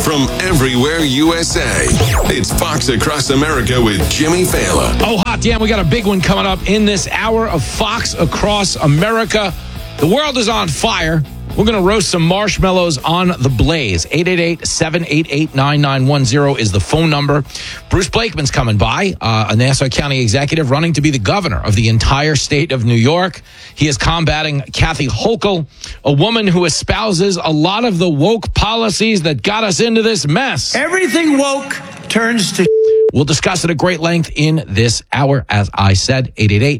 from everywhere USA. It's Fox Across America with Jimmy Fallon. Oh, hot damn, we got a big one coming up in this hour of Fox Across America. The world is on fire. We're going to roast some marshmallows on the blaze. 888-788-9910 is the phone number. Bruce Blakeman's coming by, a Nassau County executive running to be the governor of the entire state of New York. He is combating Kathy Hochul, a woman who espouses a lot of the woke policies that got us into this mess. Everything woke turns to... We'll discuss it at great length in this hour. As I said,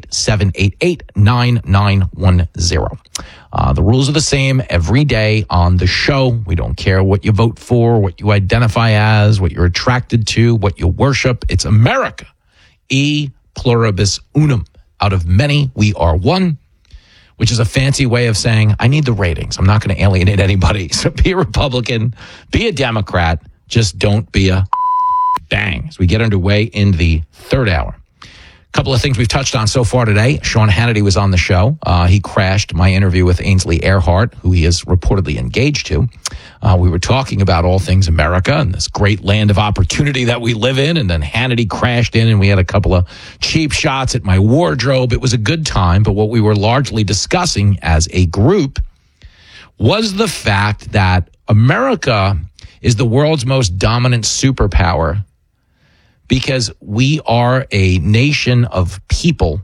888-788-9910. The rules are the same every day on the show. We don't care what you vote for, what you identify as, what you're attracted to, what you worship. It's America. E pluribus unum. Out of many, we are one, which is a fancy way of saying, I need the ratings. I'm not going to alienate anybody. So be a Republican, be a Democrat, just don't be a bang. As we get underway in the third hour. A couple of things we've touched on so far today. Sean Hannity was on the show. He crashed my interview with Ainsley Earhardt, who he is reportedly engaged to. We were talking about all things America and this great land of opportunity that we live in. And then Hannity crashed in and we had a couple of cheap shots at my wardrobe. It was a good time. But what we were largely discussing as a group was the fact that America is the world's most dominant superpower because we are a nation of people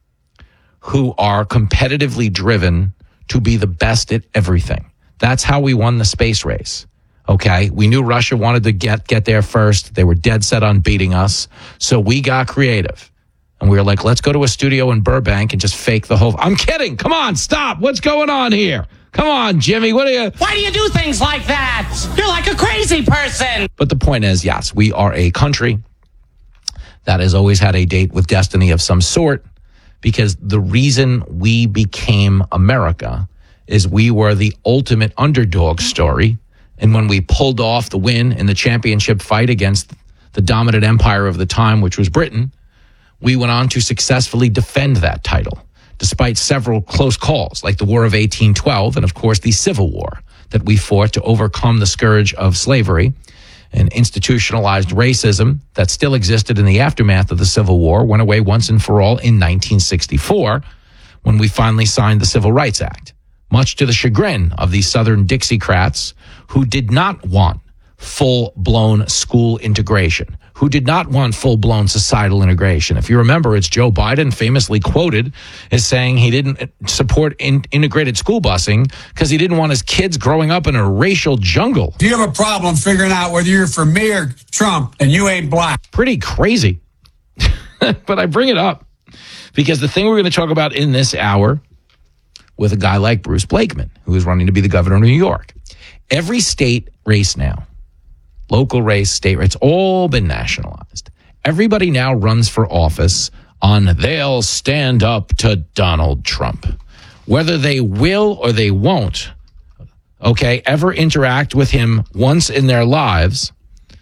who are competitively driven to be the best at everything. That's how we won the space race. Okay, we knew Russia wanted to get there first. They were dead set on beating us. So we got creative. And we were like, let's go to a studio in Burbank and just fake the whole... I'm kidding. Come on, stop. What's going on here? Come on, Jimmy. Why do you do things like that? You're like a crazy person. But the point is, yes, we are a country that has always had a date with destiny of some sort, because the reason we became America is we were the ultimate underdog story. And when we pulled off the win in the championship fight against the dominant empire of the time, which was Britain, we went on to successfully defend that title, despite several close calls, like the War of 1812 and, of course, the Civil War that we fought to overcome the scourge of slavery and institutionalized racism that still existed in the aftermath of the Civil War, went away once and for all in 1964 when we finally signed the Civil Rights Act, much to the chagrin of the Southern Dixiecrats who did not want full-blown school integration, who did not want full-blown societal integration. If you remember, it's Joe Biden famously quoted as saying he didn't support integrated school busing because he didn't want his kids growing up in a racial jungle. Do you have a problem figuring out whether you're for me or Trump and you ain't black? Pretty crazy. But I bring it up because the thing we're going to talk about in this hour with a guy like Bruce Blakeman, who is running to be the governor of New York. Every state race now, local race, state race, it's all been nationalized. Everybody now runs for office on they'll stand up to Donald Trump. Whether they will or they won't, ever interact with him once in their lives,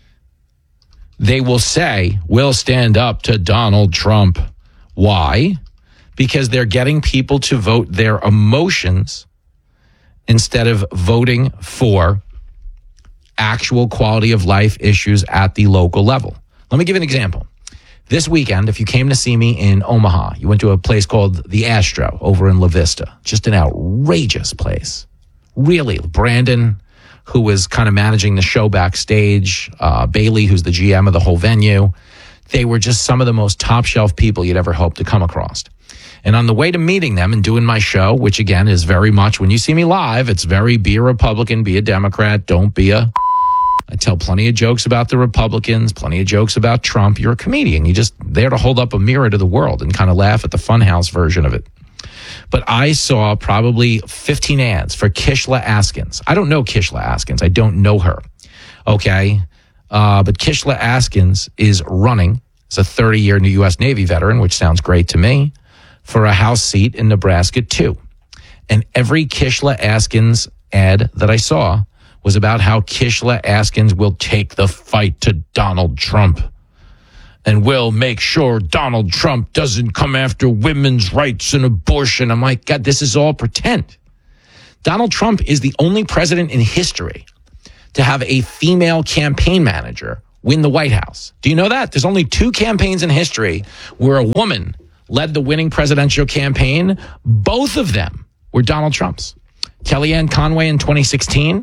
they will say, we'll stand up to Donald Trump. Why? Because they're getting people to vote their emotions instead of voting for actual quality of life issues at the local level. Let me give you an example. This weekend, if you came to see me in Omaha, you went to a place called the Astro over in La Vista. Just an outrageous place. Really, Brandon, who was kind of managing the show backstage, Bailey, who's the GM of the whole venue. They were just some of the most top shelf people you'd ever hope to come across. And on the way to meeting them and doing my show, which again is very much, when you see me live, it's very be a Republican, be a Democrat, don't be a... I tell plenty of jokes about the Republicans, plenty of jokes about Trump. You're a comedian. You're just there to hold up a mirror to the world and kind of laugh at the funhouse version of it. But I saw probably 15 ads for Kishla Askins. I don't know Kishla Askins. I don't know her. Okay. But Kishla Askins is running as a 30-year U.S. Navy veteran, which sounds great to me, for a House seat in Nebraska, too. And every Kishla Askins ad that I saw was about how Kishla Askins will take the fight to Donald Trump and will make sure Donald Trump doesn't come after women's rights and abortion. I'm like, God, this is all pretend. Donald Trump is the only president in history to have a female campaign manager win the White House. Do you know that? There's only 2 campaigns in history where a woman led the winning presidential campaign. Both of them were Donald Trump's. Kellyanne Conway in 2016.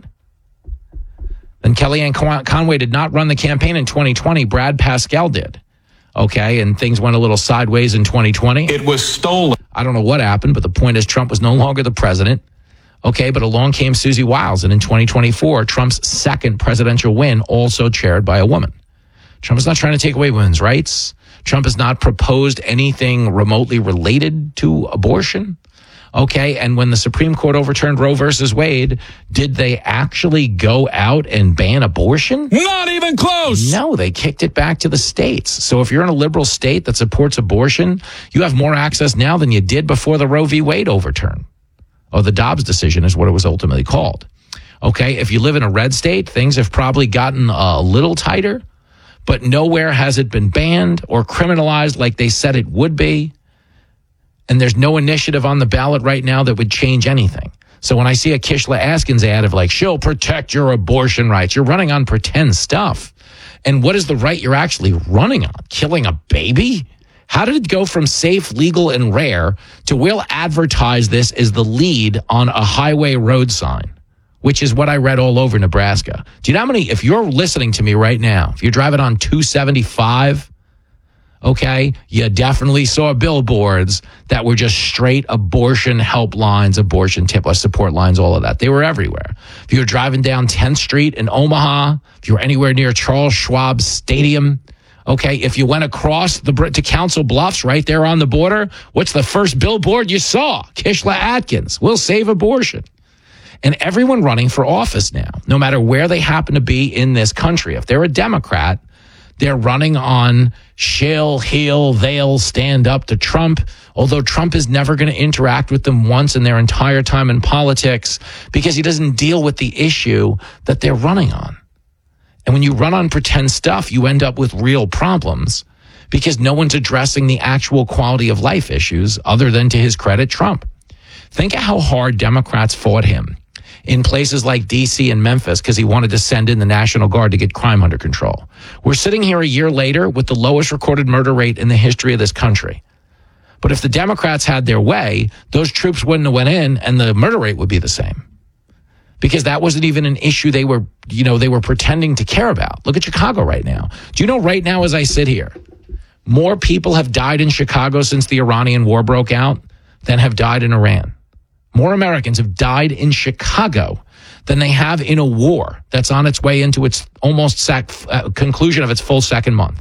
Then Kellyanne Conway did not run the campaign in 2020. Brad Parscale did. Okay, and things went a little sideways in 2020. It was stolen. I don't know what happened, but the point is Trump was no longer the president. Okay, but along came Susie Wiles, and in 2024, Trump's second presidential win, also chaired by a woman. Trump is not trying to take away women's rights. Trump has not proposed anything remotely related to abortion. Okay, and when the Supreme Court overturned Roe versus Wade, did they actually go out and ban abortion? Not even close. No, they kicked it back to the states. So if you're in a liberal state that supports abortion, you have more access now than you did before the Roe v. Wade overturn. Or the Dobbs decision is what it was ultimately called. Okay, if you live in a red state, things have probably gotten a little tighter, but nowhere has it been banned or criminalized like they said it would be. And there's no initiative on the ballot right now that would change anything. So when I see a Kishla Askins ad of like, she'll protect your abortion rights, you're running on pretend stuff. And what is the right you're actually running on? Killing a baby? How did it go from safe, legal, and rare to we'll advertise this as the lead on a highway road sign, which is what I read all over Nebraska? Do you know how many, if you're listening to me right now, if you're driving on 275, okay, you definitely saw billboards that were just straight abortion helplines, abortion support lines, all of that. They were everywhere. If you were driving down 10th Street in Omaha, if you were anywhere near Charles Schwab Stadium, okay, if you went across to Council Bluffs right there on the border, what's the first billboard you saw? Kishla Atkins, we'll save abortion. And everyone running for office now, no matter where they happen to be in this country, if they're a Democrat, they're running on they'll stand up to Trump, although Trump is never going to interact with them once in their entire time in politics because he doesn't deal with the issue that they're running on. And when you run on pretend stuff, you end up with real problems because no one's addressing the actual quality of life issues other than, to his credit, Trump. Think of how hard Democrats fought him in places like D.C. and Memphis because he wanted to send in the National Guard to get crime under control. We're sitting here a year later with the lowest recorded murder rate in the history of this country. But if the Democrats had their way, those troops wouldn't have went in and the murder rate would be the same. Because that wasn't even an issue they were pretending to care about. Look at Chicago right now. Do you know right now as I sit here, more people have died in Chicago since the Iranian war broke out than have died in Iran? More Americans have died in Chicago than they have in a war that's on its way into its almost conclusion of its full second month.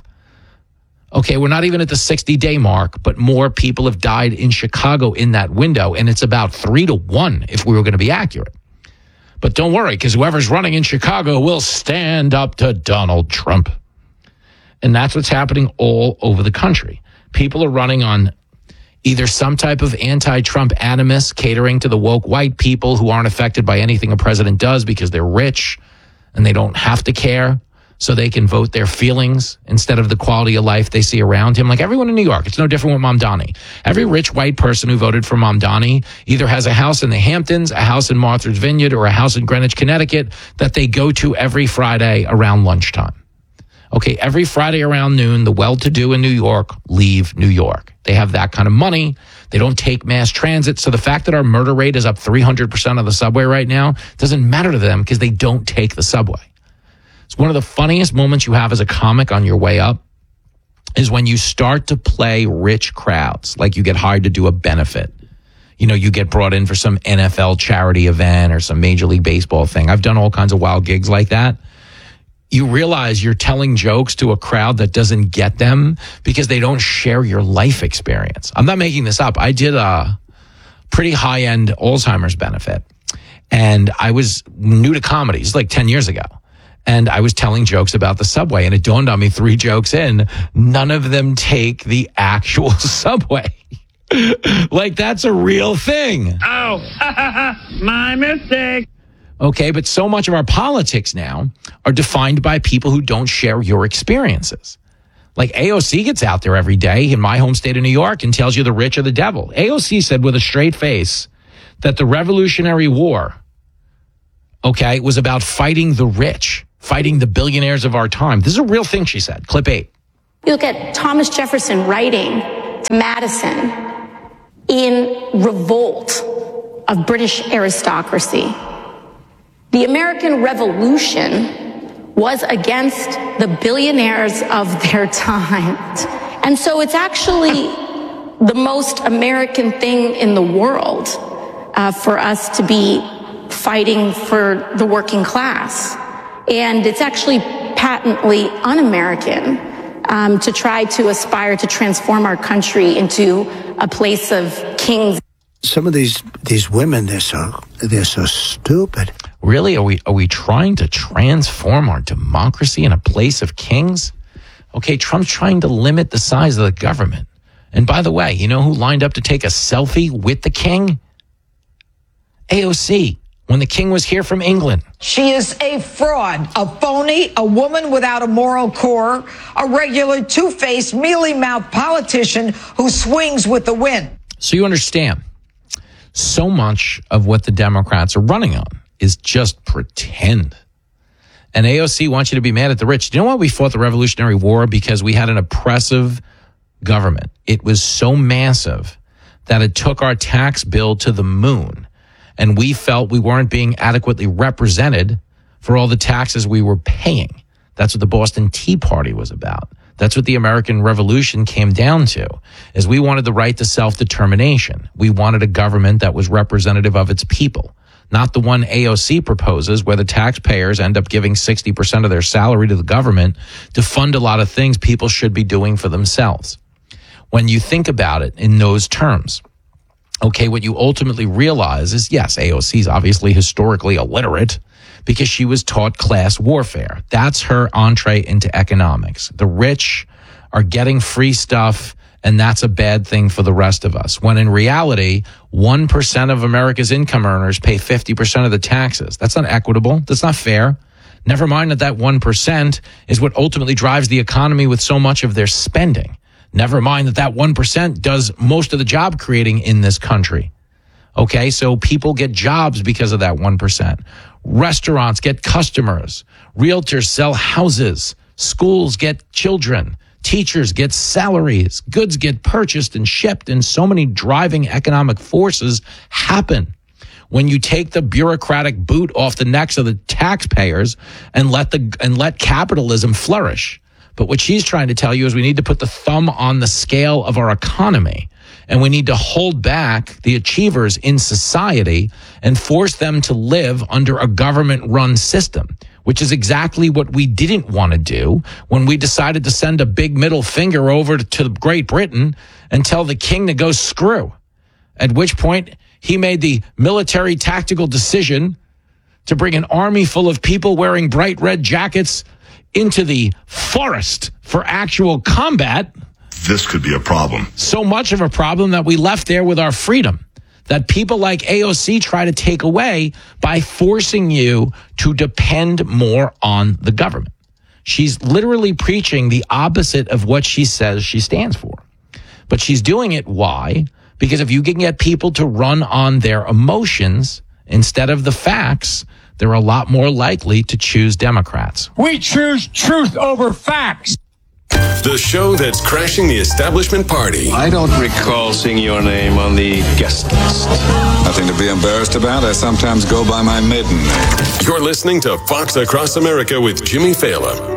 Okay, we're not even at the 60-day mark, but more people have died in Chicago in that window, and it's about 3-1 if we were going to be accurate. But don't worry, because whoever's running in Chicago will stand up to Donald Trump. And that's what's happening all over the country. People are running on either some type of anti-Trump animus catering to the woke white people who aren't affected by anything a president does because they're rich and they don't have to care, so they can vote their feelings instead of the quality of life they see around him. Like everyone in New York, it's no different with Mamdani. Every rich white person who voted for Mamdani either has a house in the Hamptons, a house in Martha's Vineyard, or a house in Greenwich, Connecticut that they go to every Friday around lunchtime. Okay, every Friday around noon, the well-to-do in New York leave New York. They have that kind of money. They don't take mass transit. So the fact that our murder rate is up 300% on the subway right now doesn't matter to them because they don't take the subway. It's one of the funniest moments you have as a comic on your way up is when you start to play rich crowds, like you get hired to do a benefit. You know, you get brought in for some NFL charity event or some Major League Baseball thing. I've done all kinds of wild gigs like that. You realize you're telling jokes to a crowd that doesn't get them because they don't share your life experience. I'm not making this up. I did a pretty high-end Alzheimer's benefit, and I was new to comedy. It's like 10 years ago. And I was telling jokes about the subway, and it dawned on me 3 jokes in, none of them take the actual subway. Like, that's a real thing. Oh, my mistake. Okay, but so much of our politics now are defined by people who don't share your experiences. Like AOC gets out there every day in my home state of New York and tells you the rich are the devil. AOC said with a straight face that the Revolutionary War, okay, was about fighting the rich, fighting the billionaires of our time. This is a real thing, she said. Clip 8. You look at Thomas Jefferson writing to Madison in revolt of British aristocracy. The American Revolution was against the billionaires of their time. And so it's actually the most American thing in the world for us to be fighting for the working class. And it's actually patently un-American to try to aspire to transform our country into a place of kings. Some of these women, they're so stupid. Really? Are we trying to transform our democracy in a place of kings? Okay, Trump's trying to limit the size of the government. And by the way, you know who lined up to take a selfie with the king? AOC, when the king was here from England. She is a fraud, a phony, a woman without a moral core, a regular two-faced, mealy-mouthed politician who swings with the wind. So you understand, so much of what the Democrats are running on is just pretend. And AOC wants you to be mad at the rich. Do you know why we fought the Revolutionary War? Because we had an oppressive government. It was so massive that it took our tax bill to the moon. And we felt we weren't being adequately represented for all the taxes we were paying. That's what the Boston Tea Party was about. That's what the American Revolution came down to, is we wanted the right to self-determination. We wanted a government that was representative of its people, not the one AOC proposes, where the taxpayers end up giving 60% of their salary to the government to fund a lot of things people should be doing for themselves. When you think about it in those terms, okay, what you ultimately realize is, yes, AOC is obviously historically illiterate because she was taught class warfare. That's her entree into economics. The rich are getting free stuff, and that's a bad thing for the rest of us. When in reality, 1% of America's income earners pay 50% of the taxes. That's not equitable. That's not fair. Never mind that 1% is what ultimately drives the economy with so much of their spending. Never mind that 1% does most of the job creating in this country. Okay, so people get jobs because of that 1%. Restaurants get customers. Realtors sell houses. Schools get children. Teachers get salaries. Goods get purchased and shipped. And so many driving economic forces happen when you take the bureaucratic boot off the necks of the taxpayers and let capitalism flourish. But what she's trying to tell you is we need to put the thumb on the scale of our economy, and we need to hold back the achievers in society and force them to live under a government-run system, which is exactly what we didn't want to do when we decided to send a big middle finger over to Great Britain and tell the king to go screw. At which point, he made the military tactical decision to bring an army full of people wearing bright red jackets into the forest for actual combat. This could be a problem. So much of a problem that we left there with our freedom, that people like AOC try to take away by forcing you to depend more on the government. She's literally preaching the opposite of what she says she stands for. But she's doing it, why? Because if you can get people to run on their emotions instead of the facts, they're a lot more likely to choose Democrats. We choose truth over facts. The show that's crashing the establishment party. I don't recall seeing your name on the guest list. Nothing to be embarrassed about. I sometimes go by my maiden name. You're listening to Fox Across America with Jimmy Fallon.